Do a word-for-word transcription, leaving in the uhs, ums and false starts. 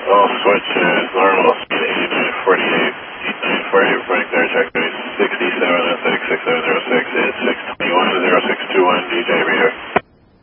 All switches, normal speed eighty-nine forty-eight, eighty-nine forty-eight, reporting clear, check sixty-seven oh six, six seven zero six is